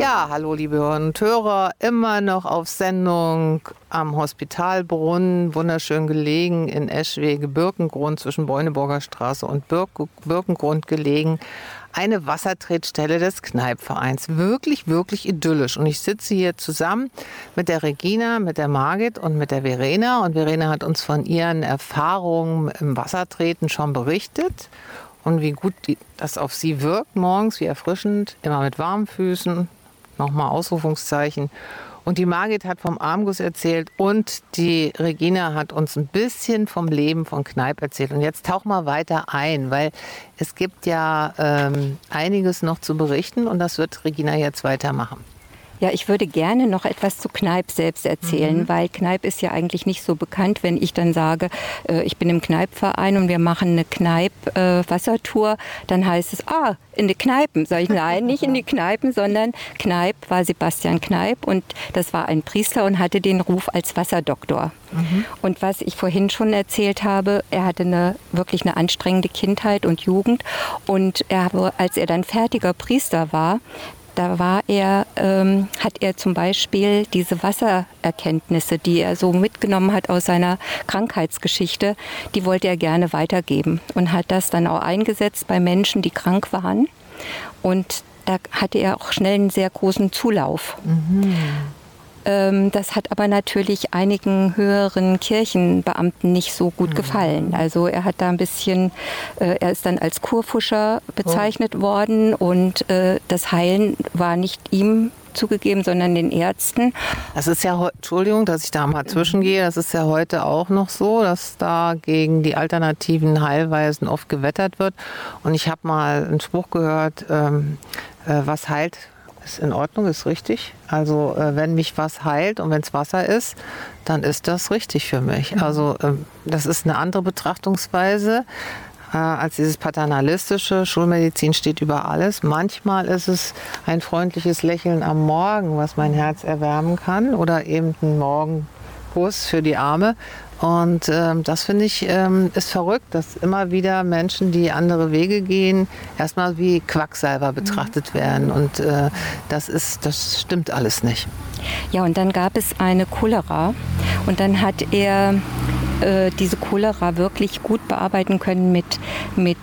Ja, hallo liebe Hörerinnen und Hörer, immer noch auf Sendung am Hospitalbrunnen, wunderschön gelegen in Eschwege-Birkengrund, zwischen Beuneburger Straße und Birkengrund gelegen. Eine Wassertretstelle des Kneippvereins. Wirklich, wirklich idyllisch. Und ich sitze hier zusammen mit der Regina, mit der Margit und mit der Verena. Und Verena hat uns von ihren Erfahrungen im Wassertreten schon berichtet. Und wie gut das auf sie wirkt morgens, wie erfrischend, immer mit warmen Füßen, nochmal Ausrufungszeichen. Und die Margit hat vom Armguss erzählt und die Regina hat uns ein bisschen vom Leben von Kneipp erzählt. Und jetzt tauch mal weiter ein, weil es gibt ja einiges noch zu berichten und das wird Regina jetzt weitermachen. Ja, ich würde gerne noch etwas zu Kneipp selbst erzählen, weil Kneipp ist ja eigentlich nicht so bekannt. Wenn ich dann sage, ich bin im Kneippverein und wir machen eine Kneipp-Wassertour, dann heißt es, in die Kneipen. Sag ich, nein, nicht in die Kneipen, sondern Kneipp war Sebastian Kneipp und das war ein Priester und hatte den Ruf als Wasserdoktor. Und was ich vorhin schon erzählt habe, er hatte wirklich eine anstrengende Kindheit und Jugend und als er dann fertiger Priester war, hat er zum Beispiel diese Wassererkenntnisse, die er so mitgenommen hat aus seiner Krankheitsgeschichte, die wollte er gerne weitergeben und hat das dann auch eingesetzt bei Menschen, die krank waren. Und da hatte er auch schnell einen sehr großen Zulauf. Das hat aber natürlich einigen höheren Kirchenbeamten nicht so gut gefallen. Also er hat da ein bisschen, er ist dann als Kurfuscher bezeichnet worden und das Heilen war nicht ihm zugegeben, sondern den Ärzten. Das ist ja, Entschuldigung, dass ich da mal zwischengehe, das ist ja heute auch noch so, dass da gegen die alternativen Heilweisen oft gewettert wird. Und ich habe mal einen Spruch gehört, was heilt, ist in Ordnung, ist richtig. Also wenn mich was heilt und wenn es Wasser ist, dann ist das richtig für mich. Also das ist eine andere Betrachtungsweise als dieses paternalistische. Schulmedizin steht über alles. Manchmal ist es ein freundliches Lächeln am Morgen, was mein Herz erwärmen kann, oder eben ein Morgenkuss für die Arme. Und das finde ich ist verrückt, dass immer wieder Menschen, die andere Wege gehen, erstmal wie Quacksalber betrachtet werden. Und das stimmt alles nicht. Ja, und dann gab es eine Cholera und dann hat er diese Cholera wirklich gut bearbeiten können mit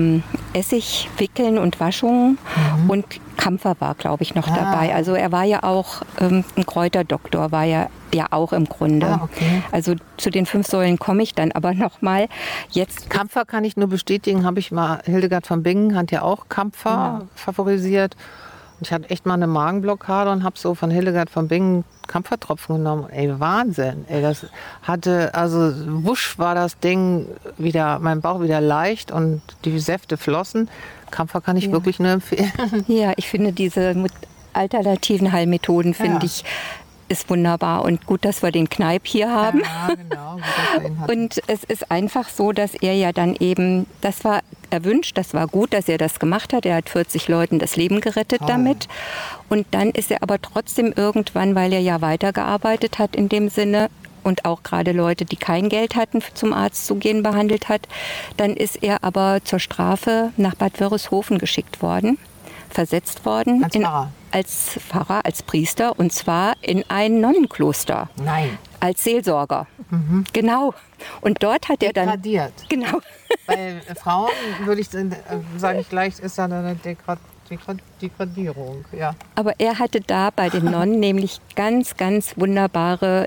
Essig, Wickeln und Waschungen. Und Kampfer war, glaube ich, noch dabei. Also er war ja auch ein Kräuterdoktor, war ja auch im Grunde. Okay. Also zu den 5 Säulen komme ich dann aber noch mal. Jetzt Kampfer kann ich nur bestätigen, habe ich mal, Hildegard von Bingen hat ja auch Kampfer favorisiert. Und ich hatte echt mal eine Magenblockade und habe so von Hildegard von Bingen Kampfertropfen genommen. Ey, Wahnsinn. Ey, das hatte, also wusch war das Ding wieder, mein Bauch wieder leicht und die Säfte flossen. Kampfer kann ich wirklich nur empfehlen. Ja, ich finde diese alternativen Heilmethoden, finde ich, ist wunderbar und gut, dass wir den Kneipp hier haben. Ja, genau. Gut, dass wir ihn hatten. Und es ist einfach so, dass er ja dann eben, das war erwünscht, das war gut, dass er das gemacht hat. Er hat 40 Leuten das Leben gerettet damit. Und dann ist er aber trotzdem irgendwann, weil er ja weitergearbeitet hat in dem Sinne und auch gerade Leute, die kein Geld hatten, zum Arzt zu gehen, behandelt hat, dann ist er aber zur Strafe nach Bad Wörishofen geschickt worden, versetzt worden. Als Pfarrer, als Priester, und zwar in ein Nonnenkloster. Nein. Als Seelsorger. Genau. Und dort hat er dann... Degradiert. Genau. Bei Frauen würde ich, sage ich gleich, ist da eine Degradierung. Ja. Aber er hatte da bei den Nonnen nämlich ganz, ganz wunderbare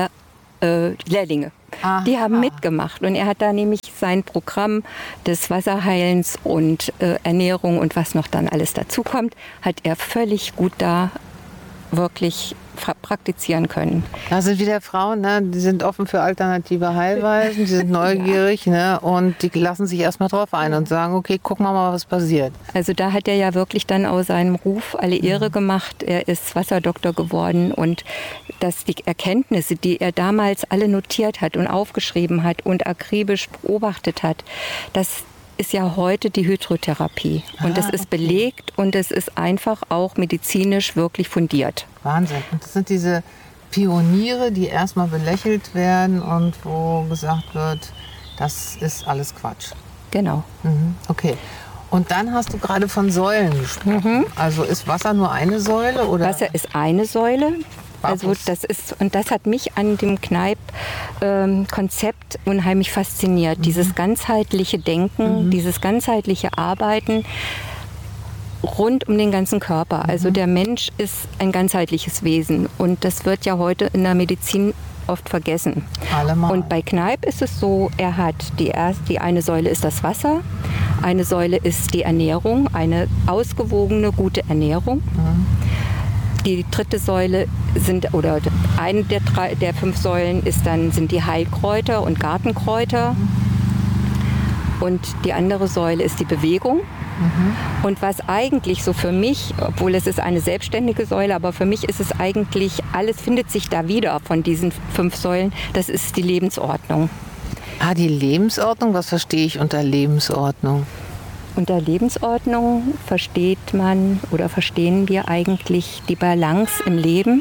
Lehrlinge. Die haben mitgemacht und er hat da nämlich sein Programm des Wasserheilens und Ernährung und was noch dann alles dazu kommt, hat er völlig gut da wirklich praktizieren können. Da sind wieder Frauen, ne? Die sind offen für alternative Heilweisen, die sind neugierig, ne? Und die lassen sich erstmal drauf ein und sagen, okay, gucken wir mal, was passiert. Also da hat er ja wirklich dann aus seinem Ruf alle Ehre gemacht. Er ist Wasserdoktor geworden und dass die Erkenntnisse, die er damals alle notiert hat und aufgeschrieben hat und akribisch beobachtet hat, das ist ja heute die Hydrotherapie. Und das ist belegt und es ist einfach auch medizinisch wirklich fundiert. Wahnsinn. Und das sind diese Pioniere, die erstmal belächelt werden und wo gesagt wird, das ist alles Quatsch. Genau. Okay. Und dann hast du gerade von Säulen gesprochen. Also ist Wasser nur eine Säule? Oder? Wasser ist eine Säule. Also das hat mich an dem Kneipp-Konzept unheimlich fasziniert. Dieses ganzheitliche Denken, dieses ganzheitliche Arbeiten rund um den ganzen Körper. Also der Mensch ist ein ganzheitliches Wesen und das wird ja heute in der Medizin oft vergessen. Allemal. Und bei Kneipp ist es so, er hat die eine Säule ist das Wasser, eine Säule ist die Ernährung, eine ausgewogene, gute Ernährung. Die dritte Säule oder eine der 5 Säulen sind die Heilkräuter und Gartenkräuter. Und die andere Säule ist die Bewegung. Und was eigentlich so für mich, obwohl es ist eine selbstständige Säule, aber für mich ist es eigentlich, alles findet sich da wieder von diesen 5 Säulen, das ist die Lebensordnung. Ah, die Lebensordnung? Was verstehe ich unter Lebensordnung? Unter Lebensordnung verstehen wir eigentlich die Balance im Leben,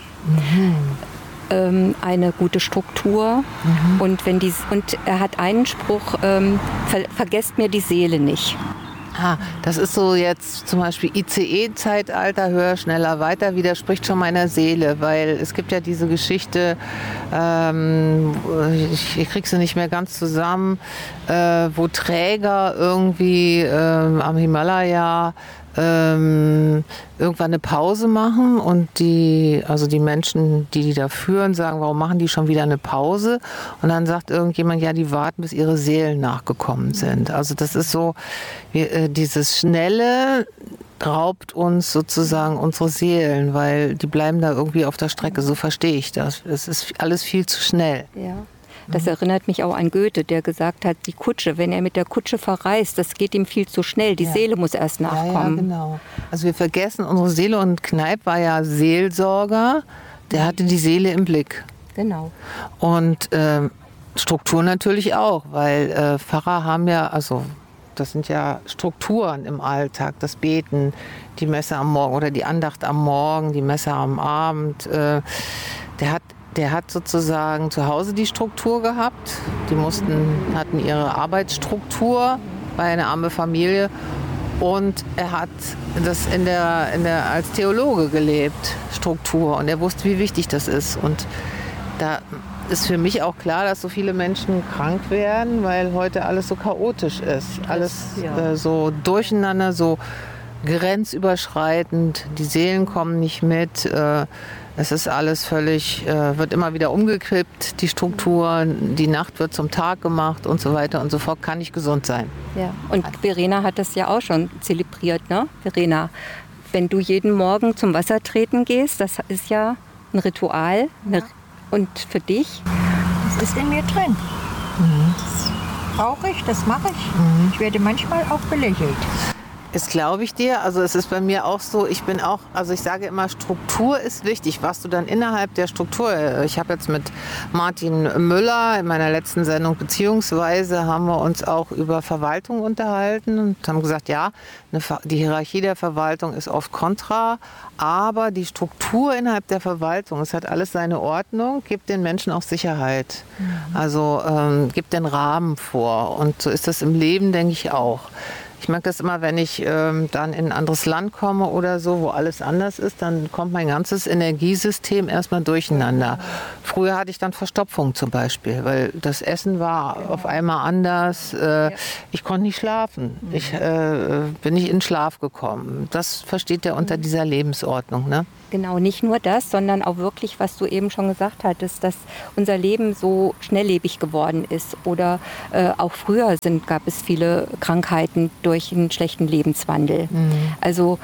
eine gute Struktur und er hat einen Spruch, vergesst mir die Seele nicht. Ah, das ist so jetzt zum Beispiel ICE-Zeitalter, höher, schneller, weiter, widerspricht schon meiner Seele, weil es gibt ja diese Geschichte, ich krieg sie nicht mehr ganz zusammen, wo Träger irgendwie am Himalaya irgendwann eine Pause machen und die Menschen, die da führen, sagen, warum machen die schon wieder eine Pause? Und dann sagt irgendjemand, ja, die warten, bis ihre Seelen nachgekommen sind. Also das ist so, dieses Schnelle raubt uns sozusagen unsere Seelen, weil die bleiben da irgendwie auf der Strecke. So verstehe ich das. Es ist alles viel zu schnell. Ja. Das erinnert mich auch an Goethe, der gesagt hat, die Kutsche, wenn er mit der Kutsche verreist, das geht ihm viel zu schnell. Die Seele muss erst nachkommen. Ja, genau. Also wir vergessen unsere Seele und Kneipp war ja Seelsorger, der hatte die Seele im Blick. Genau. Und Struktur natürlich auch, weil Pfarrer haben ja, also das sind ja Strukturen im Alltag, das Beten, die Messe am Morgen oder die Andacht am Morgen, die Messe am Abend. Der hat sozusagen zu Hause die Struktur gehabt. Die hatten ihre Arbeitsstruktur, war eine arme Familie. Und er hat das als Theologe gelebt, Struktur. Und er wusste, wie wichtig das ist. Und da ist für mich auch klar, dass so viele Menschen krank werden, weil heute alles so chaotisch ist. Alles so durcheinander, so grenzüberschreitend. Die Seelen kommen nicht mit. Es ist alles wird immer wieder umgekippt, die Struktur, die Nacht wird zum Tag gemacht und so weiter und so fort, kann nicht gesund sein. Ja, und Verena hat das ja auch schon zelebriert, ne? Verena, wenn du jeden Morgen zum Wasser treten gehst, das ist ja ein Ritual. Und für dich? Das ist in mir drin. Das brauche ich, das mache ich. Ich werde manchmal auch belächelt. Das glaube ich dir. Also es ist bei mir auch so, ich sage immer, Struktur ist wichtig. Was du dann innerhalb der Struktur, ich habe jetzt mit Martin Müller in meiner letzten Sendung beziehungsweise haben wir uns auch über Verwaltung unterhalten und haben gesagt, ja, die Hierarchie der Verwaltung ist oft kontra, aber die Struktur innerhalb der Verwaltung, es hat alles seine Ordnung, gibt den Menschen auch Sicherheit. Also gibt den Rahmen vor und so ist das im Leben, denke ich, auch. Ich merke das immer, wenn ich dann in ein anderes Land komme oder so, wo alles anders ist, dann kommt mein ganzes Energiesystem erstmal durcheinander. Früher hatte ich dann Verstopfung zum Beispiel, weil das Essen war auf einmal anders. Ich konnte nicht schlafen. Ich bin nicht in Schlaf gekommen. Das versteht er unter dieser Lebensordnung, ne? Genau, nicht nur das, sondern auch wirklich, was du eben schon gesagt hattest, dass unser Leben so schnelllebig geworden ist. Oder auch früher gab es viele Krankheiten durch einen schlechten Lebenswandel. Also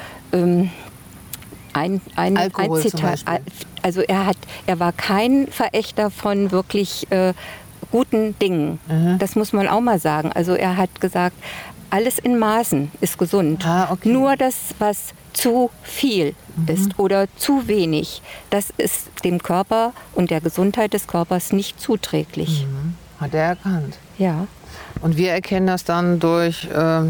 ein Zitat. Also er war kein Verächter von wirklich guten Dingen. Das muss man auch mal sagen. Also er hat gesagt, alles in Maßen ist gesund. Okay. Nur das, was zu viel ist oder zu wenig, das ist dem Körper und der Gesundheit des Körpers nicht zuträglich. Hat er erkannt. Ja. Und wir erkennen das dann durch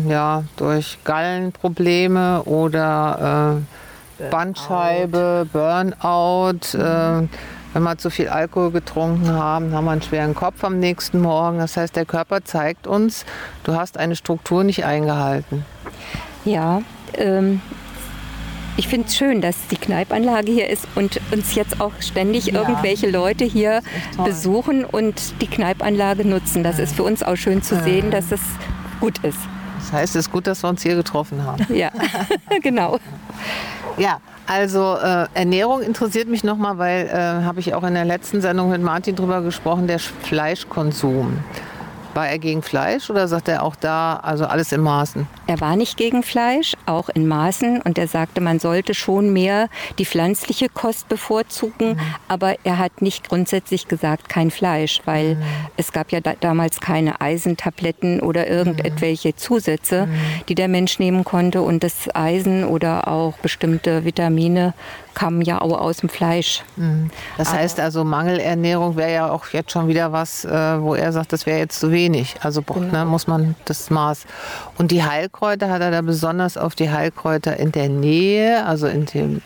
Gallenprobleme oder Bandscheibe, Burnout. Wenn wir zu viel Alkohol getrunken haben, haben wir einen schweren Kopf am nächsten Morgen. Das heißt, der Körper zeigt uns, du hast eine Struktur nicht eingehalten. Ja, ich finde es schön, dass die Kneipanlage hier ist und uns jetzt auch ständig irgendwelche Leute hier besuchen und die Kneipanlage nutzen. Das ist für uns auch schön zu sehen, dass es gut ist. Das heißt, es ist gut, dass wir uns hier getroffen haben. Ja, genau. Ja, also Ernährung interessiert mich nochmal, weil habe ich auch in der letzten Sendung mit Martin drüber gesprochen, der Fleischkonsum. War er gegen Fleisch oder sagt er auch da, also alles in Maßen? Er war nicht gegen Fleisch, auch in Maßen. Und er sagte, man sollte schon mehr die pflanzliche Kost bevorzugen. Aber er hat nicht grundsätzlich gesagt, kein Fleisch, weil es gab ja damals keine Eisentabletten oder irgendwelche Zusätze, die der Mensch nehmen konnte. Und das Eisen oder auch bestimmte Vitamine kamen ja auch aus dem Fleisch. Das heißt also, Mangelernährung wäre ja auch jetzt schon wieder was, wo er sagt, das wäre jetzt zu wenig. Also ne, muss man das Maß. Und die Heilkräuter, hat er da besonders auf die Heilkräuter in der Nähe, also in dem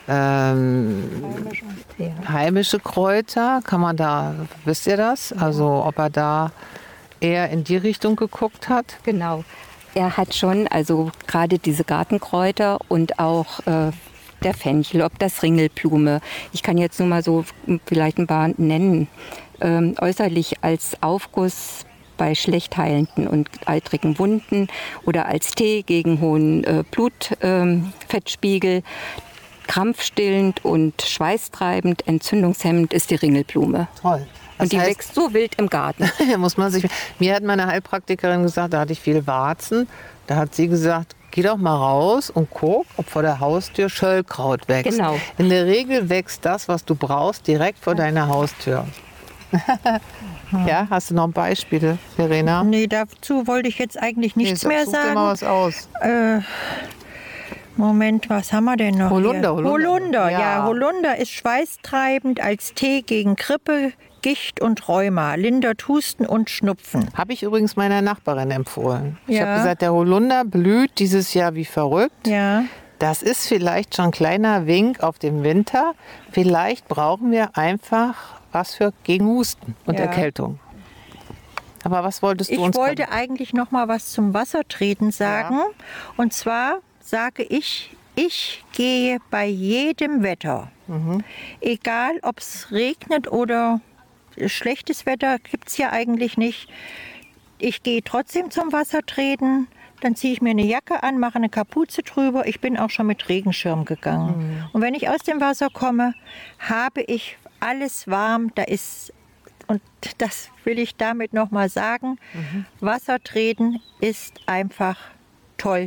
heimische Kräuter, kann man da, wisst ihr das? Also ob er da eher in die Richtung geguckt hat? Genau. Er hat schon, also gerade diese Gartenkräuter und auch der Fenchel, ob das Ringelblume. Ich kann jetzt nur mal so vielleicht ein paar nennen. Äußerlich als Aufguss bei schlecht heilenden und eitrigen Wunden oder als Tee gegen hohen Blutfettspiegel. Krampfstillend und schweißtreibend, entzündungshemmend ist die Ringelblume. Toll. Und die wächst so wild im Garten. Muss man sich. Mir hat meine Heilpraktikerin gesagt, da hatte ich viel Warzen. Da hat sie gesagt, geh doch mal raus und guck, ob vor der Haustür Schöllkraut wächst. Genau. In der Regel wächst das, was du brauchst, direkt vor deiner Haustür. Ja, hast du noch Beispiele, Verena? Nee, dazu wollte ich jetzt eigentlich nichts mehr Such dir sagen. mal was aus. Moment, was haben wir denn noch? Holunder, hier? Holunder. Holunder, Ja. ja. Holunder ist schweißtreibend als Tee gegen Grippe, Gicht und Rheuma, lindert Husten und Schnupfen. Habe ich übrigens meiner Nachbarin empfohlen. Ich Ja. habe gesagt, der Holunder blüht dieses Jahr wie verrückt. Ja. Das ist vielleicht schon ein kleiner Wink auf den Winter. Vielleicht brauchen wir einfach was für gegen Husten und Ja. Erkältung. Aber was wolltest du Ich uns wollte eigentlich noch mal was zum Wassertreten sagen. Und zwar sage ich gehe bei jedem Wetter. Egal, ob es regnet oder schlechtes Wetter, gibt es ja eigentlich nicht. Ich gehe trotzdem zum Wassertreten. Dann ziehe ich mir eine Jacke an, mache eine Kapuze drüber. Ich bin auch schon mit Regenschirm gegangen. Und wenn ich aus dem Wasser komme, habe ich alles warm. Da ist, und das will ich damit noch mal sagen, Wassertreten ist einfach toll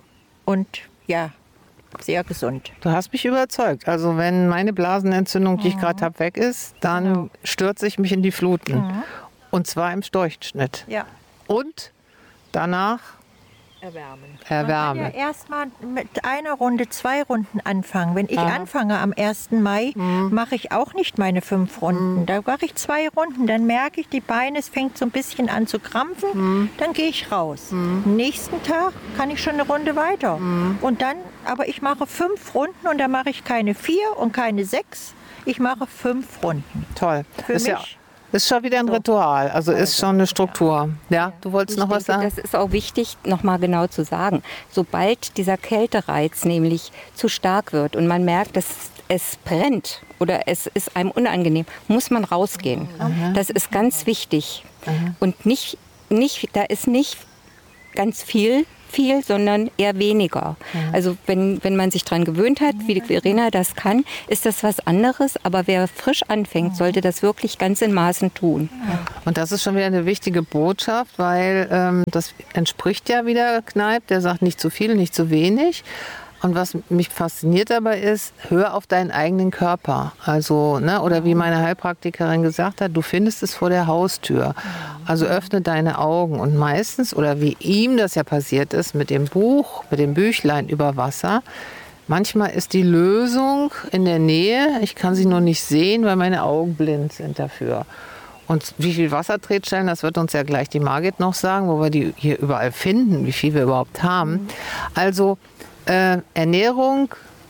und ja, sehr gesund. Du hast mich überzeugt. Also wenn meine Blasenentzündung, die ich gerade habe, weg ist, dann stürze ich mich in die Fluten. Und zwar im Storchschnitt. Ja. Und danach Erwärmen. erwärmen. Man kann ja erstmal mit einer Runde, 2 Runden anfangen. Wenn ich anfange am 1. Mai, mache ich auch nicht meine 5 Runden. Da mache ich 2 Runden. Dann merke ich, die Beine, es fängt so ein bisschen an zu krampfen. Dann gehe ich raus. Nächsten Tag kann ich schon eine Runde weiter. Und dann, aber ich mache 5 Runden und dann mache ich keine 4 und keine 6. Ich mache 5 Runden. Toll. Für Ist, mich ist schon wieder ein Ritual. Also ist schon eine Struktur. Ja, du wolltest noch was sagen? Das ist auch wichtig, noch mal genau zu sagen. Sobald dieser Kältereiz nämlich zu stark wird und man merkt, dass es brennt oder es ist einem unangenehm, muss man rausgehen. Das ist ganz wichtig. Und nicht, da ist nicht ganz viel, sondern eher weniger. Also wenn man sich daran gewöhnt hat, wie die Verena das kann, ist das was anderes. Aber wer frisch anfängt, sollte das wirklich ganz in Maßen tun. Und das ist schon wieder eine wichtige Botschaft, weil das entspricht ja wieder Kneipp, der sagt nicht zu viel, nicht zu wenig. Und was mich fasziniert dabei ist, hör auf deinen eigenen Körper. Also, ne, oder wie meine Heilpraktikerin gesagt hat, du findest es vor der Haustür. Also öffne deine Augen. Und meistens, oder wie ihm das ja passiert ist, mit dem Buch, mit dem Büchlein über Wasser, manchmal ist die Lösung in der Nähe. Ich kann sie nur nicht sehen, weil meine Augen blind sind dafür. Und wie viel Wassertretstellen, das wird uns ja gleich die Margit noch sagen, wo wir die hier überall finden, wie viel wir überhaupt haben. Also Ernährung,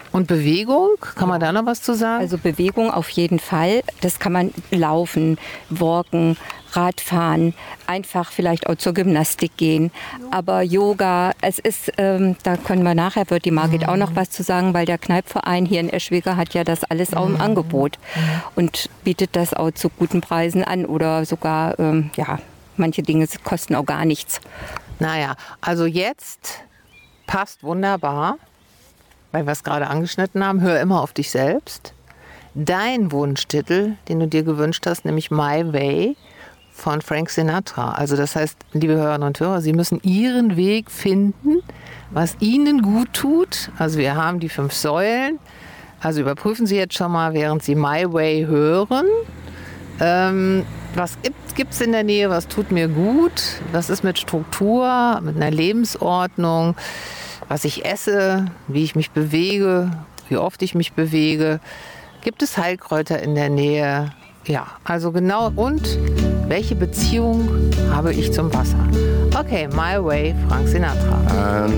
Und Bewegung, kann man da noch was zu sagen? Also Bewegung auf jeden Fall. Das kann man laufen, walken, Radfahren, einfach vielleicht auch zur Gymnastik gehen. Aber Yoga, es ist, da können wir nachher, wird die Margit auch noch was zu sagen, weil der Kneippverein hier in Eschwege hat ja das alles auch im Angebot und bietet das auch zu guten Preisen an oder sogar, manche Dinge kosten auch gar nichts. Naja, also jetzt passt wunderbar, weil wir es gerade angeschnitten haben, hör immer auf dich selbst. Dein Wunschtitel, den du dir gewünscht hast, nämlich My Way von Frank Sinatra. Also das heißt, liebe Hörerinnen und Hörer, Sie müssen Ihren Weg finden, was Ihnen gut tut. Also wir haben die 5 Säulen. Also überprüfen Sie jetzt schon mal, während Sie My Way hören. Was gibt es in der Nähe, was tut mir gut? Was ist mit Struktur, mit einer Lebensordnung? Was ich esse, wie ich mich bewege, wie oft ich mich bewege. Gibt es Heilkräuter in der Nähe? Ja, also genau. Und welche Beziehung habe ich zum Wasser? Okay, My Way, Frank Sinatra.